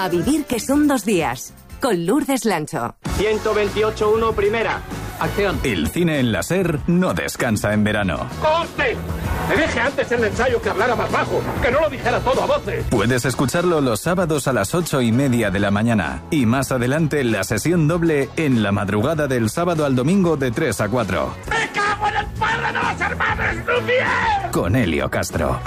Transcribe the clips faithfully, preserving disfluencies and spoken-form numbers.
A vivir que son dos días. Con Lourdes Lancho. ciento veintiocho punto uno primera. Acción. El cine en la SER no descansa en verano. ¡Corte! Me dije antes en el ensayo que hablara más bajo, que no lo dijera todo a voces. Puedes escucharlo los sábados a las ocho y media de la mañana. Y más adelante la sesión doble en la madrugada del sábado al domingo de tres a cuatro. ¡Me cago en el padre de los hermanos Lumière! Con Helio Castro.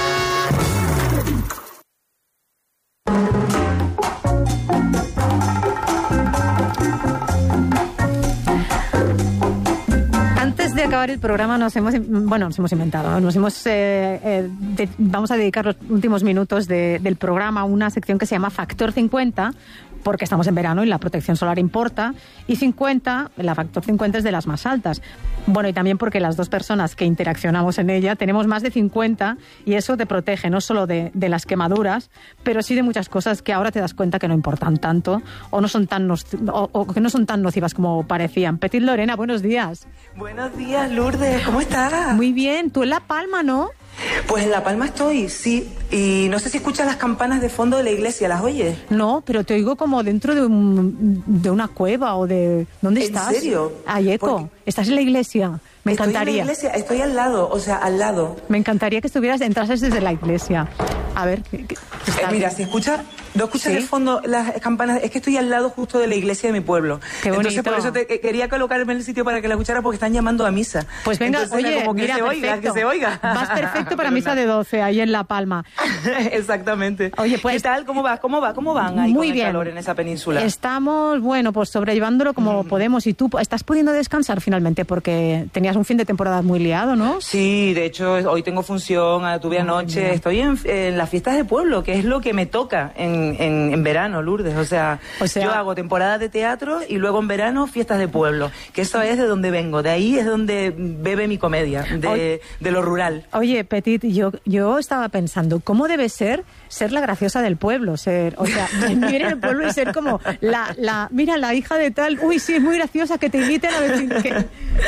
De acabar el programa nos hemos, bueno, nos hemos inventado, nos hemos, eh, eh, de, vamos a dedicar los últimos minutos de, del programa a una sección que se llama Factor cincuenta, porque estamos en verano y la protección solar importa, y cincuenta, la Factor cincuenta es de las más altas. Bueno, y también porque las dos personas que interaccionamos en ella tenemos más de cincuenta y eso te protege no solo de, de las quemaduras, pero sí de muchas cosas que ahora te das cuenta que no importan tanto o no son tan no, o, o que no son tan nocivas como parecían. Petit Lorena, buenos días. Buenos días, Lourdes, ¿cómo estás? Muy bien, tú en La Palma, ¿no? Pues en La Palma estoy, sí. Y no sé si escuchas las campanas de fondo de la iglesia, ¿las oyes? No, pero te oigo como dentro de, un, de una cueva o de... ¿Dónde estás? ¿En serio? Ay, Eco, Porque... ¿estás en la iglesia? Me estoy encantaría. En la iglesia, estoy al lado, o sea, al lado. Me encantaría que estuvieras, entrases desde la iglesia. A ver, ¿qué, qué, eh, mira, si escuchas, no escuchas ¿Sí? de fondo las campanas, es que estoy al lado justo de la iglesia de mi pueblo. Qué bonito. Entonces por eso te, quería colocarme en el sitio para que la escucharas porque están llamando a misa. Pues venga, Entonces, oye, como que mira, se perfecto. oiga, que se oiga. Vas perfecto para misa de doce, ahí en La Palma. Exactamente. Oye, pues, ¿qué tal? ¿Cómo va? ¿Cómo va? ¿Cómo van ahí muy con bien. el calor en esa península? Estamos, bueno, pues sobrellevándolo como mm. podemos. Y tú estás pudiendo descansar finalmente porque tenías un fin de temporada muy liado, ¿no? Sí, de hecho, hoy tengo función, tuve oh, anoche, bien. Estoy en, en las fiestas de pueblo, que es lo que me toca en, en, en verano, Lourdes. O sea, o sea, yo hago temporada de teatro y luego en verano fiestas de pueblo, que eso es de donde vengo, de ahí es donde bebe mi comedia, de, oye, de lo rural. Oye, Petit, yo, yo estaba pensando, ¿cómo debe ser ser la graciosa del pueblo? Ser, o sea, vivir en el pueblo y ser como la, la, mira, la hija de tal, uy, sí, es muy graciosa, que te inviten a ver que...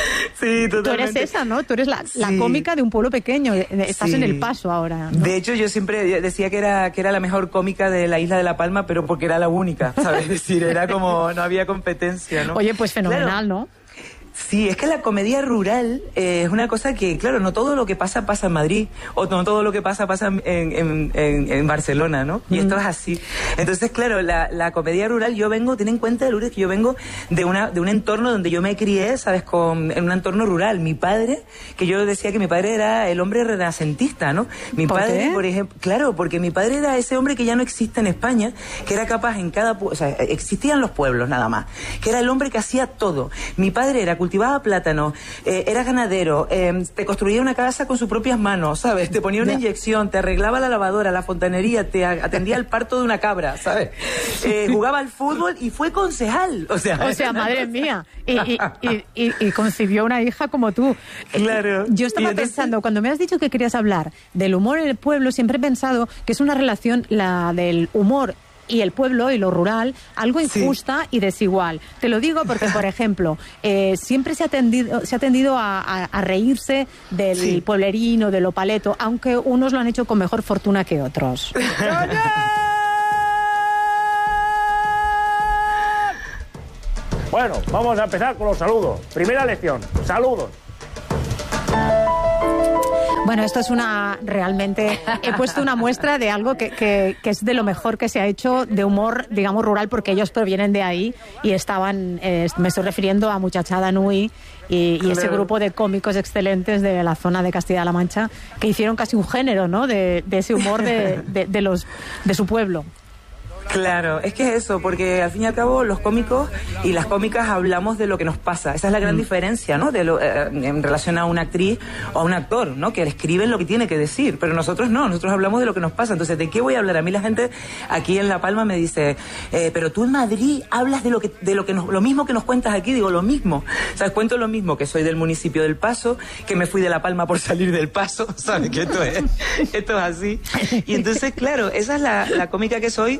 Sí, totalmente. Tú eres esa, ¿no? Tú eres la, sí. la cómica de un pueblo pequeño, estás sí. en El Paso ahora, ¿no? De hecho, yo siempre decía que era, que era la mejor cómica de la isla de La Palma, pero porque era la única, ¿sabes? Es decir, era como, no había competencia, ¿no? Oye, pues fenomenal, claro. ¿no? Sí, es que la comedia rural eh, es una cosa que, claro, no todo lo que pasa pasa en Madrid, o no todo lo que pasa pasa en, en, en, en Barcelona, ¿no? Y mm. esto es así. Entonces, claro, la, la comedia rural, yo vengo, ten en cuenta, Lourdes, que yo vengo de una de un entorno donde yo me crié, ¿sabes? Con, en un entorno rural. Mi padre, que yo decía que mi padre era el hombre renacentista, ¿no? Mi ¿Por padre, qué? por ejemplo, claro, porque mi padre era ese hombre que ya no existe en España, que era capaz en cada, o sea, existían los pueblos nada más, que era el hombre que hacía todo. Mi padre era cultivaba plátano, eh, era ganadero, eh, te construía una casa con sus propias manos, ¿sabes? Te ponía una inyección, te arreglaba la lavadora, la fontanería, te atendía el parto de una cabra, ¿sabes? Eh, jugaba al fútbol y fue concejal, o sea... O sea, madre mía, y, y, y, y, y concibió una hija como tú. Claro. Yo estaba entonces... pensando, cuando me has dicho que querías hablar del humor en el pueblo, siempre he pensado que es una relación, la del humor y el pueblo y lo rural, algo injusta sí. y desigual. Te lo digo porque, por ejemplo, eh, siempre se ha tendido, se ha tendido a, a, a reírse del sí. pueblerino, de lo paleto, aunque unos lo han hecho con mejor fortuna que otros. Bueno, vamos a empezar con los saludos. Primera lección, saludos. Bueno, esto es una, realmente, he puesto una muestra de algo que, que, que es de lo mejor que se ha hecho de humor, digamos, rural, porque ellos provienen de ahí y estaban, eh, me estoy refiriendo a Muchachada Nui y, y ese grupo de cómicos excelentes de la zona de Castilla-La Mancha que hicieron casi un género, ¿no?, de, de ese humor de, de, de, los, de su pueblo. Claro, es que es eso, porque al fin y al cabo los cómicos y las cómicas hablamos de lo que nos pasa. Esa es la gran mm. diferencia, ¿no? De lo, eh, en relación a una actriz o a un actor, ¿no? Que escriben lo que tiene que decir, pero nosotros no, nosotros hablamos de lo que nos pasa. Entonces, ¿de qué voy a hablar? A mí la gente aquí en La Palma me dice, eh, pero tú en Madrid hablas de lo que, de lo que nos, lo mismo que nos cuentas aquí. Digo, lo mismo. ¿Sabes? Cuento lo mismo, que soy del municipio del Paso, que me fui de La Palma por salir del Paso, ¿sabes? Que esto es, esto es así. Y entonces, claro, esa es la, la cómica que soy, soy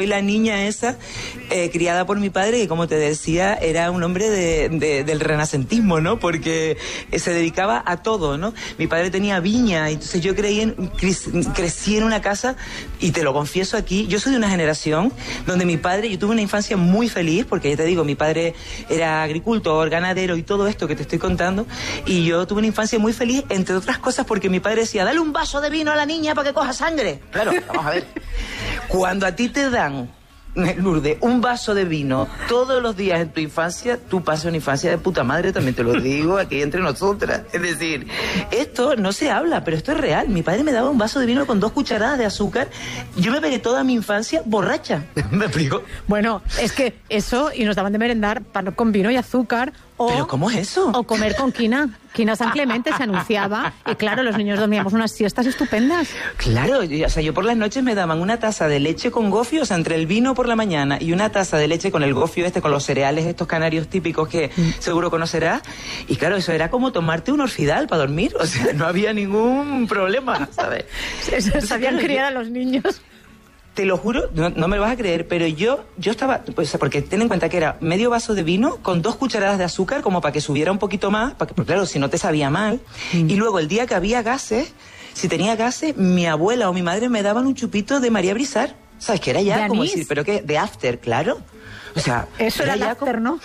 soy la niña esa eh, criada por mi padre, que como te decía, era un hombre de, de, del renacentismo, ¿no? Porque se dedicaba a todo, ¿no? Mi padre tenía viña, entonces yo creí en, crecí en una casa, y te lo confieso aquí, yo soy de una generación donde mi padre, yo tuve una infancia muy feliz, porque ya te digo, mi padre era agricultor, ganadero y todo esto que te estoy contando, y yo tuve una infancia muy feliz, entre otras cosas porque mi padre decía, dale un vaso de vino a la niña para que coja sangre. Claro, vamos a ver. Cuando a ti te dan, Lourdes, un vaso de vino todos los días en tu infancia, tú pasas una infancia de puta madre, también te lo digo aquí entre nosotras. Es decir, esto no se habla, pero esto es real. Mi padre me daba un vaso de vino con dos cucharadas de azúcar. Yo me pegué toda mi infancia borracha. ¿Me explico? Bueno, es que eso, y nos daban de merendar pan con vino y azúcar. O, ¿Pero cómo es eso? O comer con quina. Quina San Clemente se anunciaba, y claro, los niños dormíamos unas siestas estupendas. Claro, o sea, yo por las noches me daban una taza de leche con gofio, o sea, entre el vino por la mañana y una taza de leche con el gofio este, con los cereales estos canarios típicos que mm. seguro conocerás, y claro, eso era como tomarte un Orfidal para dormir, o sea, no había ningún problema, ¿sabes? Entonces, sabían criar a los niños. Te lo juro, no, no me lo vas a creer, pero yo yo estaba, pues, porque ten en cuenta que era medio vaso de vino con dos cucharadas de azúcar, como para que subiera un poquito más, para que, porque claro, si no te sabía mal. Mm. Y luego el día que había gases, si tenía gases, mi abuela o mi madre me daban un chupito de María Brizar. ¿Sabes? Que era ya ¿De como anís? decir, pero que de after, claro. O sea, eso era, era el after, como... ¿no?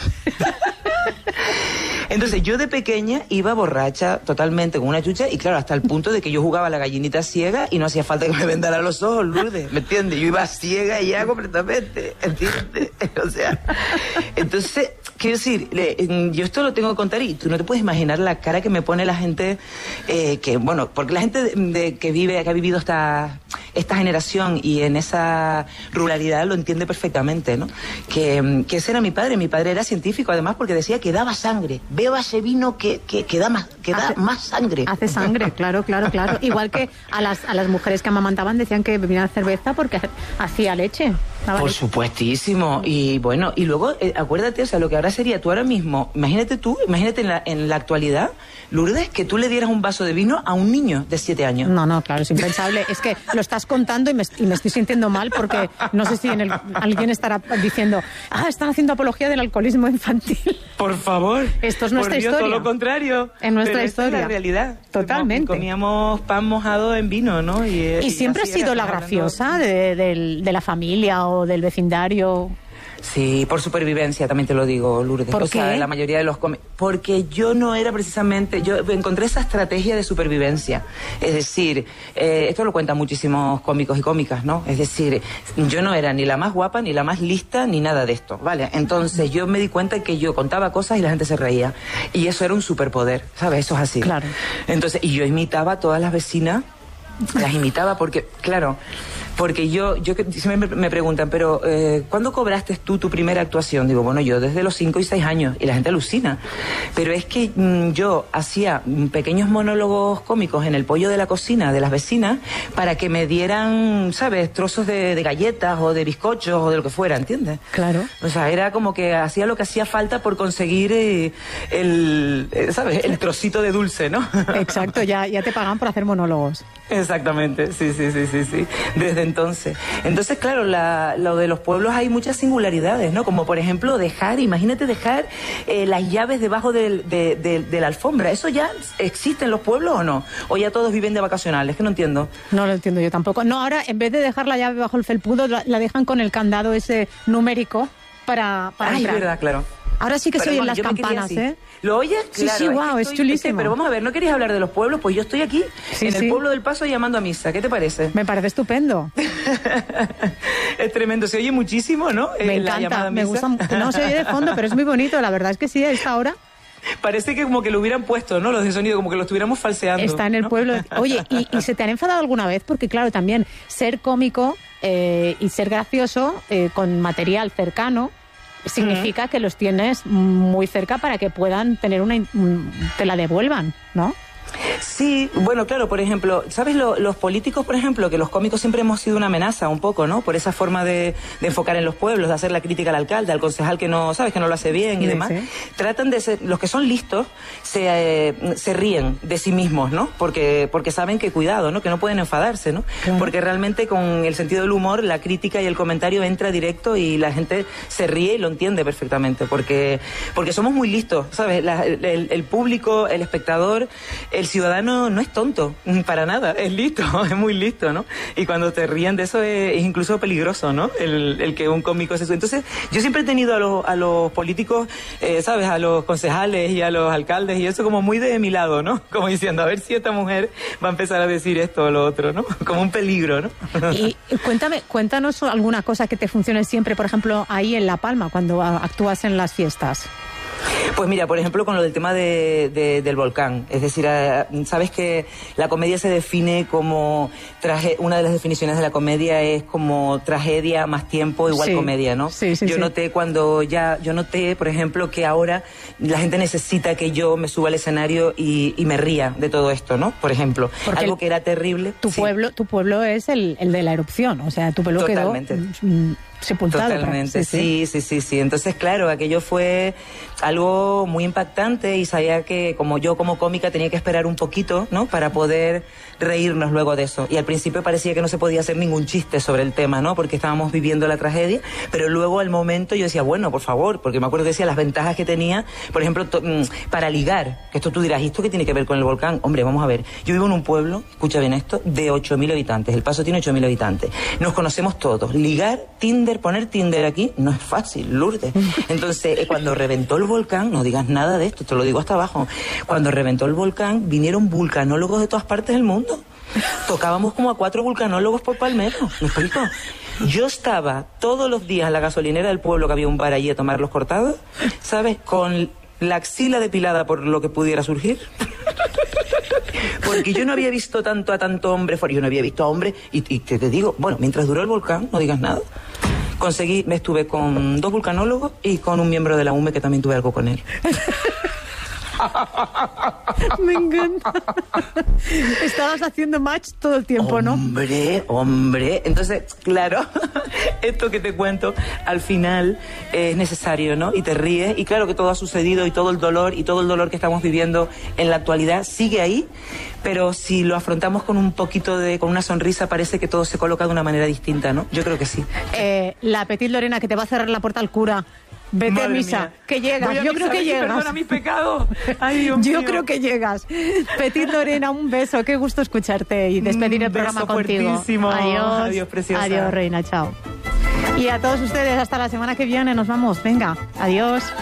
Entonces yo de pequeña iba borracha totalmente con una chucha, y claro, hasta el punto de que yo jugaba a la gallinita ciega y no hacía falta que me vendara los ojos, Lourdes, ¿me entiendes? Yo iba ciega y ya completamente, ¿entiendes? O sea, entonces, quiero decir, le, yo esto lo tengo que contar, y tú no te puedes imaginar la cara que me pone la gente, eh, que bueno, porque la gente de, de, que vive, que ha vivido esta, esta generación y en esa ruralidad lo entiende perfectamente, ¿no? Que, que ese era mi padre, mi padre era científico además, porque decía que daba sangre. Beba ese vino que, que, que da, más, que da hace, más sangre. Hace sangre, claro, claro, claro. Igual que a las, a las mujeres que amamantaban decían que bebían cerveza porque hacía leche. Por leche. Supuestísimo. Y bueno, y luego, eh, acuérdate, o sea, lo que ahora sería tú ahora mismo, imagínate tú, imagínate en la, en la actualidad, Lourdes, que tú le dieras un vaso de vino a un niño de siete años. No, no, claro, es impensable. Es que lo estás contando y me, y me estoy sintiendo mal, porque no sé si en el, alguien estará diciendo, ah, están haciendo apología del alcoholismo infantil. Por favor. Esto es nuestra Por Dios, historia. Todo lo contrario. En nuestra Pero historia. Esta es la realidad. Totalmente. Comíamos pan mojado en vino, ¿no? Y, y, y siempre has sido la graciosa hablando... de, de, de la familia o del vecindario. Sí, por supervivencia, también te lo digo, Lourdes. ¿Por o qué? Sea, la mayoría de los... Com- porque yo no era precisamente... Yo encontré esa estrategia de supervivencia. Es decir, eh, esto lo cuentan muchísimos cómicos y cómicas, ¿no? Es decir, yo no era ni la más guapa, ni la más lista, ni nada de esto, ¿vale? Entonces yo me di cuenta que yo contaba cosas y la gente se reía. Y eso era un superpoder, ¿sabes? Eso es así. Claro. Entonces, y yo imitaba a todas las vecinas, las imitaba porque, claro... Porque yo, yo siempre me preguntan, pero eh, ¿cuándo cobraste tú tu primera actuación? Digo, bueno, yo desde los cinco y seis años, y la gente alucina. Pero es que mmm, yo hacía pequeños monólogos cómicos en el pollo de la cocina de las vecinas para que me dieran, ¿sabes?, trozos de, de galletas o de bizcochos o de lo que fuera, ¿entiendes? Claro. O sea, era como que hacía lo que hacía falta por conseguir eh, el, eh, ¿sabes?, el trocito de dulce, ¿no? Exacto, ya, ya te pagan por hacer monólogos. Exactamente, sí, sí, sí, sí, sí. Desde entonces. Entonces, claro, la, lo de los pueblos hay muchas singularidades, ¿no? Como por ejemplo dejar, imagínate dejar eh, las llaves debajo del, de, de, de la alfombra. ¿Eso ya existe en los pueblos o no? ¿O ya todos viven de vacacionales? Que no entiendo. No lo entiendo yo tampoco. No, ahora en vez de dejar la llave bajo el felpudo, la, la dejan con el candado ese numérico para, para Ay, entrar. Es verdad, claro. Ahora sí que pero se oyen bueno, las campanas, ¿eh? ¿Lo oyes? Sí, claro, sí, wow, es, es, chulísimo. Es que, pero vamos a ver, ¿no querías hablar de los pueblos? Pues yo estoy aquí, sí, en sí. el pueblo del Paso, llamando a misa. ¿Qué te parece? Me parece estupendo. Es tremendo, se oye muchísimo, ¿no? Me eh, encanta, me gusta. No se oye de fondo, pero es muy bonito, la verdad es que sí, a esta hora. Parece que como que lo hubieran puesto, ¿no? Los de sonido, como que lo estuviéramos falseando. Está en el ¿no? pueblo. Oye, ¿y, ¿y se te han enfadado alguna vez? Porque claro, también ser cómico eh, y ser gracioso eh, con material cercano significa uh-huh. que los tienes muy cerca para que puedan tener una... te la devuelvan, ¿no? Sí, bueno, claro, por ejemplo, ¿sabes? Lo, los políticos, por ejemplo, que los cómicos siempre hemos sido una amenaza un poco, ¿no? Por esa forma de, de enfocar en los pueblos, de hacer la crítica al alcalde, al concejal que no, ¿sabes? Que no lo hace bien y Sí, demás. sí. Tratan de ser, los que son listos, se, eh, se ríen de sí mismos, ¿no? Porque, porque saben que cuidado, ¿no? Que no pueden enfadarse, ¿no? Claro. Porque realmente con el sentido del humor, la crítica y el comentario entra directo y la gente se ríe y lo entiende perfectamente, porque, porque somos muy listos, ¿sabes? La, el, el público, el espectador, el ciudadano no es tonto, para nada, es listo, es muy listo, ¿no? Y cuando te ríen de eso es, es incluso peligroso, ¿no? El, el que un cómico es eso. Entonces, yo siempre he tenido a los, a los políticos, eh, ¿sabes? A los concejales y a los alcaldes y eso como muy de mi lado, ¿no? Como diciendo, a ver si esta mujer va a empezar a decir esto o lo otro, ¿no? Como un peligro, ¿no? Y cuéntame, cuéntanos alguna cosa que te funcione siempre, por ejemplo, ahí en La Palma, cuando actúas en las fiestas. Pues mira, por ejemplo, con lo del tema de, de, del volcán. Es decir, eh, sabes que la comedia se define como... Traje, una de las definiciones de la comedia es como tragedia más tiempo igual Sí. comedia, ¿no? Sí, sí, yo sí. noté cuando ya... Yo noté, por ejemplo, que ahora la gente necesita que yo me suba al escenario y, y me ría de todo esto, ¿no? Por ejemplo, Porque algo el- que era terrible. Tu sí. pueblo, tu pueblo es el, el de la erupción, o sea, tu pueblo Totalmente. quedó mm, sepultado. Totalmente, sí, sí, sí, sí. Entonces, claro, aquello fue algo muy impactante y sabía que como yo como cómica tenía que esperar un poquito, ¿no? Para poder reírnos luego de eso. Y al principio parecía que no se podía hacer ningún chiste sobre el tema, ¿no? Porque estábamos viviendo la tragedia, pero luego al momento yo decía, bueno, por favor, porque me acuerdo que decía las ventajas que tenía, por ejemplo, to- mm, para ligar, que esto tú dirás, ¿y esto qué tiene que ver con el volcán? Hombre, vamos a ver, yo vivo en un pueblo, escucha bien esto, de ocho mil habitantes, El Paso tiene ocho mil habitantes, nos conocemos todos, ligar, Tinder, poner Tinder aquí, no es fácil, Lourdes. Entonces, eh, cuando reventó el volcán, no digas nada de esto, te lo digo hasta abajo, cuando reventó el volcán, vinieron vulcanólogos de todas partes del mundo. Tocábamos como a cuatro vulcanólogos por palmero, ¿me explico? Yo estaba todos los días en la gasolinera del pueblo, que había un bar allí a tomar los cortados, ¿sabes? Con la axila depilada por lo que pudiera surgir. Porque yo no había visto tanto a tanto hombre fuera, yo no había visto a hombre, y, y te, te digo, bueno, mientras duró el volcán, no digas nada. Conseguí, me estuve con dos vulcanólogos y con un miembro de la U M E que también tuve algo con él. Me encanta. Estabas haciendo match todo el tiempo, ¿no? Hombre, hombre. Entonces, claro, esto que te cuento, al final eh, es necesario, ¿no? Y te ríes, y claro que todo ha sucedido, y todo el dolor, y todo el dolor que estamos viviendo en la actualidad sigue ahí, pero si lo afrontamos con un poquito de, con una sonrisa, parece que todo se coloca de una manera distinta, ¿no? Yo creo que sí. Eh, la Petit Lorena, que te va a cerrar la puerta al cura. Vete Madre a misa, mía. que llegas. Voy a Yo misa, creo que ay, llegas. Perdona mis pecados. Ay, Dios Yo mío. creo que llegas. Petit Lorena, un beso. Qué gusto escucharte y despedir Un el programa beso contigo. fuertísimo. Adiós. Adiós, preciosa. Adiós, reina. Chao. Y a todos ustedes, hasta la semana que viene. Nos vamos. Venga. Adiós.